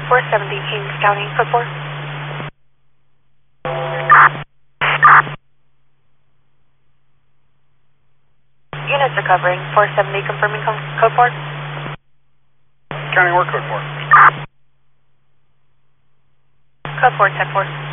470 Kings County, code 4. Units are covering 470, confirming code 4. County, where code 4? Code 4, 10-4.